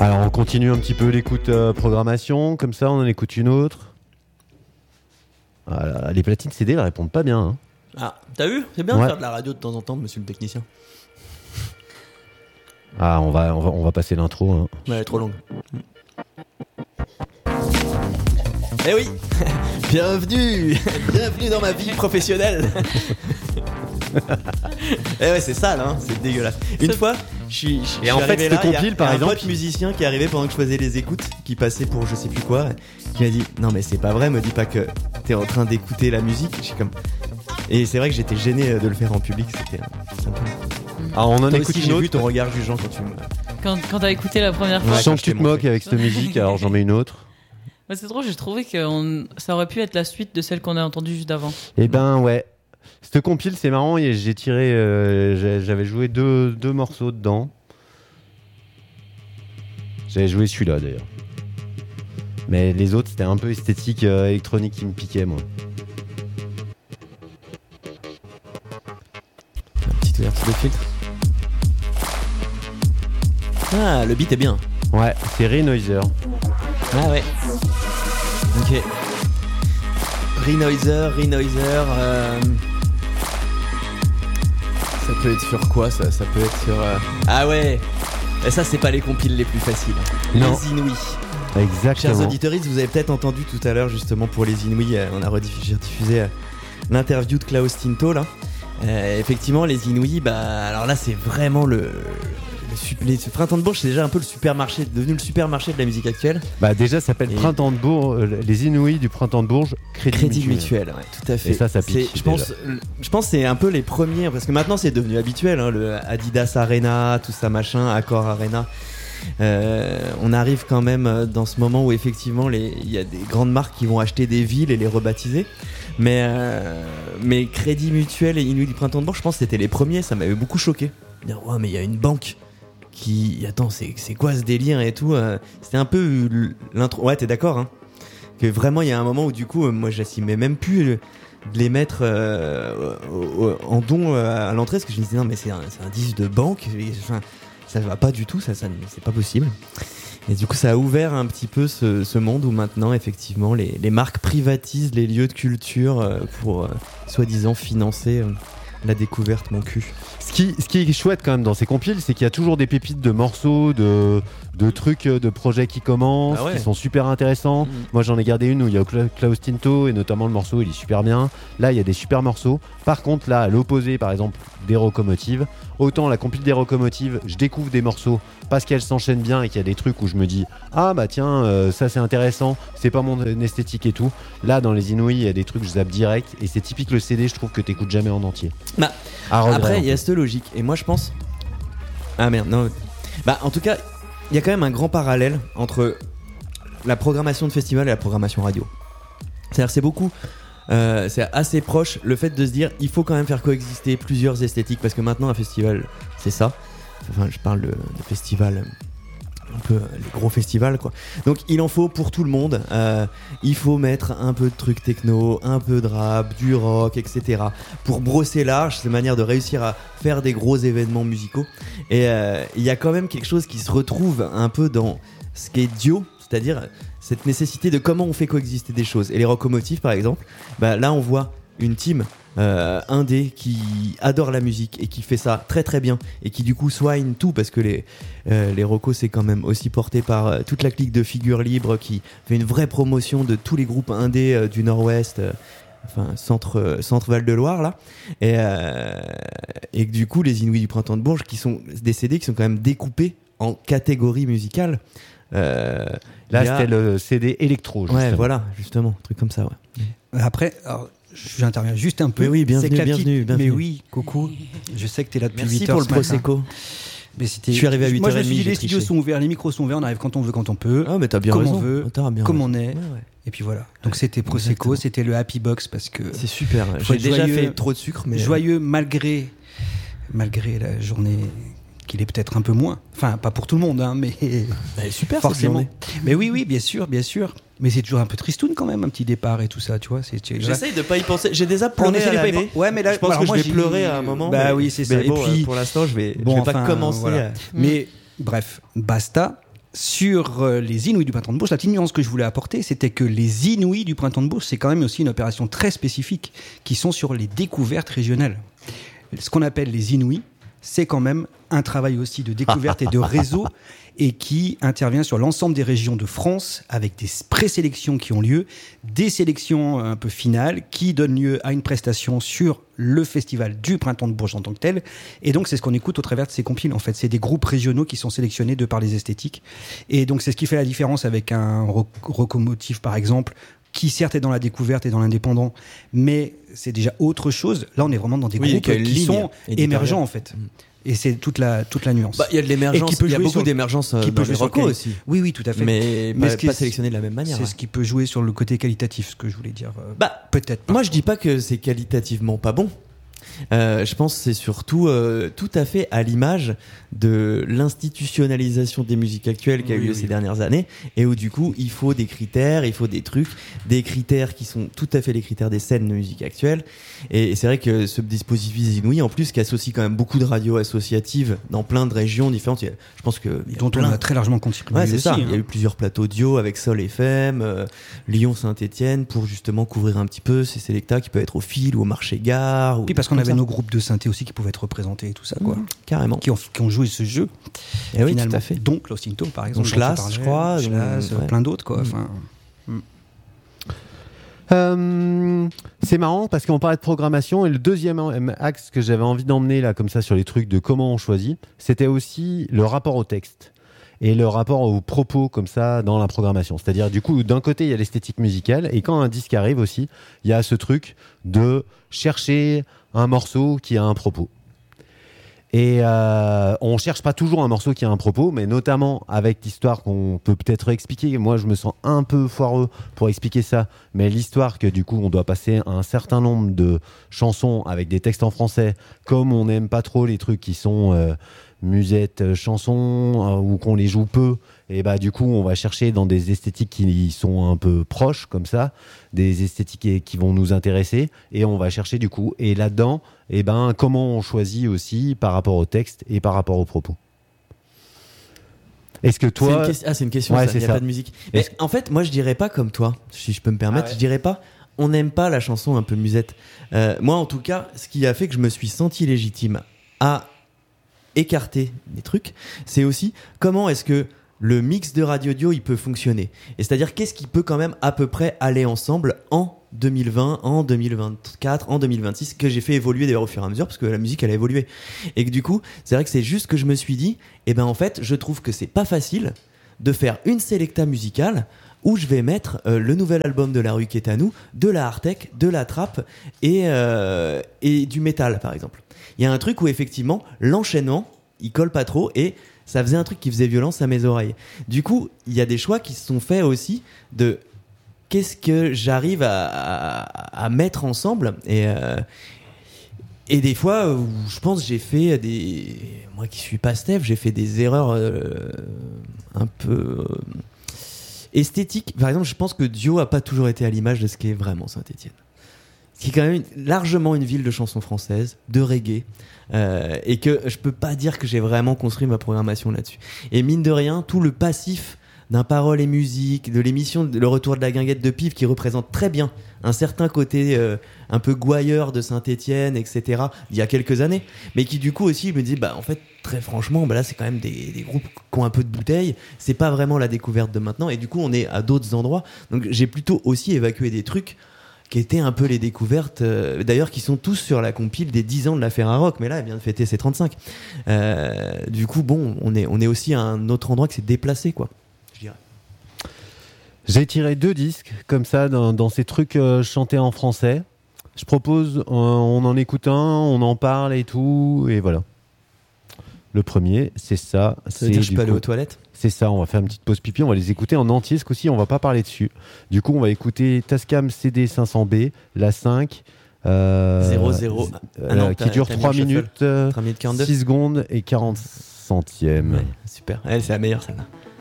Alors on continue un petit peu l'écoute programmation, comme ça on en écoute une autre. Voilà, les platines CD elles répondent pas bien. Hein. Ah, t'as vu ? C'est bien de faire de la radio de temps en temps, monsieur le technicien. Ah, on va passer l'intro. Hein. Ouais, elle est trop longue. Eh oui, bienvenue dans ma vie professionnelle. Eh ouais, c'est sale, hein, c'est dégueulasse. Une fois, je suis et en fait, là, compile, par exemple, un pote musicien qui est arrivé pendant que je faisais les écoutes, qui passait pour je sais plus quoi, qui m'a dit non mais c'est pas vrai, me dis pas que t'es en train d'écouter la musique. Je suis comme, et c'est vrai que j'étais gêné de le faire en public, c'était sympa. Ah, on en Toi écoute aussi, une j'ai autre. vu ton regard jugeant quand tu me. Quand t'as écouté la première fois. Je sens que tu te moques avec cette musique, alors j'en mets une autre. Ouais, c'est drôle, j'ai trouvé que ça aurait pu être la suite de celle qu'on a entendue juste avant. Eh ben ouais. Cette compile, c'est marrant, j'ai tiré, j'avais joué deux morceaux dedans. J'avais joué celui-là d'ailleurs. Mais les autres, c'était un peu esthétique électronique qui me piquait, moi. Une petite ouverture de filtre. Ah, le beat est bien. Ouais, c'est Renoiser. Ah ouais. Ok. Renoiser. Ça peut être sur quoi ça peut être sur. Ah ouais. Et ça, c'est pas les compiles les plus faciles. Non. Les Inouïs. Exactement. Chers auditeurs, vous avez peut-être entendu tout à l'heure justement pour les Inouïs, on a rediffusé l'interview de Klaus Tinto là. Effectivement, les Inouïs, bah alors là c'est vraiment le Printemps de Bourges, c'est déjà un peu devenu le supermarché de la musique actuelle. Bah déjà, ça s'appelle Printemps de Bourges, les Inouïs du Printemps de Bourges, Crédit Mutuel. Ouais, tout à fait. Et ça pique. Je pense que c'est un peu les premiers, parce que maintenant c'est devenu habituel, hein, le Adidas Arena, tout ça machin, Accor Arena. On arrive quand même dans ce moment où effectivement il y a des grandes marques qui vont acheter des villes et les rebaptiser. Mais Crédit Mutuel et Inouïs du Printemps de Bourges, je pense que c'était les premiers, ça m'avait beaucoup choqué. Dire, ouais, mais il y a une banque qui. Attends, c'est quoi ce délire et tout. C'était un peu l'intro. Ouais, t'es d'accord, hein. Que vraiment, il y a un moment où du coup, moi, j'assumais même plus de les mettre en don à l'entrée, parce que je me disais, non, mais c'est un disque de banque. Enfin, ça va pas du tout, ça c'est pas possible. Et du coup, ça a ouvert un petit peu ce monde où maintenant, effectivement, les marques privatisent les lieux de culture pour soi-disant financer la découverte, mon cul. Ce qui est chouette quand même dans ces compiles, c'est qu'il y a toujours des pépites de morceaux, de trucs, de projets qui commencent, qui sont super intéressants. Moi j'en ai gardé une où il y a Klaus Tinto et notamment le morceau il est super bien. Là il y a des super morceaux. Par contre là à l'opposé par exemple des Rocomotives, autant la compile des Rocomotives je découvre des morceaux parce qu'elles s'enchaînent bien et qu'il y a des trucs où je me dis ah bah tiens ça c'est intéressant, c'est pas mon esthétique et tout. Là dans les Inouïs il y a des trucs je zappe direct et c'est typique le CD, je trouve que t'écoutes jamais en entier. Bah, après il y a cette logique et moi je pense en tout cas il y a quand même un grand parallèle entre la programmation de festival et la programmation radio. C'est-à-dire c'est assez proche le fait de se dire il faut quand même faire coexister plusieurs esthétiques parce que maintenant un festival c'est ça. Enfin je parle de festival un peu les gros festivals quoi. Donc il en faut pour tout le monde. Il faut mettre un peu de trucs techno, un peu de rap, du rock, etc. pour brosser large, c'est une manière de réussir à faire des gros événements musicaux. Et il y a quand même quelque chose qui se retrouve un peu dans ce qui est Dio, c'est-à-dire cette nécessité de comment on fait coexister des choses. Et les Rocomotives par exemple, bah, là on voit une team indé qui adore la musique et qui fait ça très très bien et qui du coup soigne tout parce que les Rocos c'est quand même aussi porté par toute la clique de figures libres qui fait une vraie promotion de tous les groupes indés du Nord-Ouest, centre Val-de-Loire là et du coup les Inouïs du Printemps de Bourges qui sont des CD qui sont quand même découpés en catégories musicales. Là c'était le CD électro justement. Ouais voilà justement un truc comme ça ouais. Après j'interviens juste un peu. Mais oui, bienvenue. Mais oui, coucou. Je sais que t'es là depuis 8h. Merci pour le Prosecco. Mais je suis arrivé à 8h30. Moi, je me suis dit, les studios sont ouverts, les micros sont ouverts, on arrive quand on veut, quand on peut. Ah, mais t'as bien comme raison. On veut, comme on est. Ouais. Et puis voilà. Donc c'était Prosecco, c'était le Happy Box parce que. C'est super. J'ai déjà fait trop de sucre, mais. Joyeux malgré la journée qu'il est peut-être un peu moins. Enfin, pas pour tout le monde, hein, mais. Elle est super, forcément. Cette journée. Mais oui, bien sûr. Mais c'est toujours un peu tristoun quand même, un petit départ et tout ça, tu vois. J'essaye de pas y penser. J'ai déjà pleuré à l'année. Ouais, mais là, je pense que je vais pleurer à un moment. Bah oui, c'est ça. Et puis, pour l'instant, je vais pas commencer. Voilà. Mais bref, Basta, Sur les Inouïs du Printemps de Bourges, la petite nuance que je voulais apporter, c'était que les Inouïs du Printemps de Bourges, c'est quand même aussi une opération très spécifique, qui sont sur les découvertes régionales. Ce qu'on appelle les Inouïs, c'est quand même un travail aussi de découverte et de réseau, et qui intervient sur l'ensemble des régions de France, avec des présélections qui ont lieu, des sélections un peu finales, qui donnent lieu à une prestation sur le festival du Printemps de Bourges en tant que tel. Et donc, c'est ce qu'on écoute au travers de ces compiles, en fait. C'est des groupes régionaux qui sont sélectionnés de par les esthétiques. Et donc, c'est ce qui fait la différence avec un Rocomotive, par exemple, qui certes est dans la découverte et dans l'indépendant, mais c'est déjà autre chose. Là, on est vraiment dans des groupes qui sont émergents, en fait. Et c'est toute la nuance. Il y a de l'émergence, il y a beaucoup d'émergence qui peut jouer sur le aussi. Oui, tout à fait. Mais pas sélectionné de la même manière. C'est ce qui peut jouer sur le côté qualitatif, ce que je voulais dire. Peut-être. Moi, je dis pas que c'est qualitativement pas bon. Je pense que c'est surtout tout à fait à l'image de l'institutionnalisation des musiques actuelles qui a eu lieu ces dernières années, et où du coup il faut des critères, il faut des trucs, des critères qui sont tout à fait les critères des scènes de musique actuelle. Et c'est vrai que ce dispositif Inouï, en plus, qui associe quand même beaucoup de radios associatives dans plein de régions différentes, je pense que dont on a très largement contribué. Ouais, c'est aussi, ça. Il y a eu plusieurs plateaux audio avec Sol FM, Lyon, Saint-Étienne, pour justement couvrir un petit peu ces sélectas qui peuvent être au Fil ou au Marché Gare. Puis parce qu'on avait nos groupes de synthé aussi qui pouvaient être représentés et tout ça, quoi. Carrément. Qui ont joué ce jeu. Et oui, tout à fait. Donc Los Tinto, par exemple. Schlass, je crois. Plein d'autres, quoi. C'est marrant parce qu'on parlait de programmation, et le deuxième axe que j'avais envie d'emmener là, comme ça, sur les trucs de comment on choisit, c'était aussi le rapport au texte et le rapport aux propos, comme ça, dans la programmation. C'est-à-dire, du coup, d'un côté, il y a l'esthétique musicale, et quand un disque arrive aussi, il y a ce truc de chercher un morceau qui a un propos. Et on cherche pas toujours un morceau qui a un propos, mais notamment avec l'histoire qu'on peut peut-être expliquer. Moi, je me sens un peu foireux pour expliquer ça, mais l'histoire que du coup, on doit passer un certain nombre de chansons avec des textes en français, comme on n'aime pas trop les trucs qui sont musettes, chansons, ou qu'on les joue peu. Et bah du coup, on va chercher dans des esthétiques qui sont un peu proches, comme ça, des esthétiques qui vont nous intéresser, et on va chercher du coup. Et là-dedans, comment on choisit aussi par rapport au texte et par rapport aux propos. Est-ce que toi... C'est une question, ouais, ça, il n'y a pas de musique. Mais en fait, moi, je dirais pas comme toi, si je peux me permettre, je dirais pas on n'aime pas la chanson un peu musette. Moi, en tout cas, ce qui a fait que je me suis senti légitime à écarter des trucs, c'est aussi comment est-ce que le mix de radio-audio il peut fonctionner. Et c'est-à-dire qu'est-ce qui peut quand même à peu près aller ensemble en 2020, en 2024, en 2026, que j'ai fait évoluer d'ailleurs au fur et à mesure, parce que la musique elle a évolué. Et que du coup, c'est vrai que c'est juste que je me suis dit, en fait, je trouve que c'est pas facile de faire une sélecta musicale où je vais mettre le nouvel album de La Rue qui est à nous, de la hard tech, de la trap et du métal par exemple. Il y a un truc où effectivement l'enchaînement il colle pas trop et ça faisait un truc qui faisait violence à mes oreilles. Du coup, il y a des choix qui se sont faits aussi de qu'est-ce que j'arrive à mettre ensemble et des fois où je pense j'ai fait moi qui suis pas Steph, j'ai fait des erreurs un peu esthétiques. Par exemple, je pense que Dio a pas toujours été à l'image de ce qu'est vraiment Saint-Étienne. Qui est quand même largement une ville de chansons françaises, de reggae, et que je peux pas dire que j'ai vraiment construit ma programmation là-dessus. Et mine de rien, tout le passif d'un Parole et Musique, de l'émission Le Retour de la Guinguette de Pive, qui représente très bien un certain côté un peu gouailleur de Saint-Étienne, etc., il y a quelques années, mais qui du coup aussi me dit, en fait, très franchement, là c'est quand même des groupes qui ont un peu de bouteille, c'est pas vraiment la découverte de maintenant, et du coup on est à d'autres endroits, donc j'ai plutôt aussi évacué des trucs qui étaient un peu les découvertes, d'ailleurs qui sont tous sur la compile des 10 ans de la Ferrarock, mais là elle vient de fêter ses 35. Du coup, on est aussi à un autre endroit qui s'est déplacé, quoi, je dirais. J'ai tiré 2 disques comme ça dans ces trucs chantés en français. Je propose, on en écoute un, on en parle et tout, et voilà. Le premier, c'est ça. Ça veut dire que je peux aller aux toilettes ? C'est ça, on va faire une petite pause pipi, on va les écouter en entier, ce coup-ci on va pas parler dessus. Du coup on va écouter Tascam CD 500B, la 5, 00, qui dure 3 minutes, 6 secondes et 40 centièmes. Ouais, super, c'est la meilleure celle-là.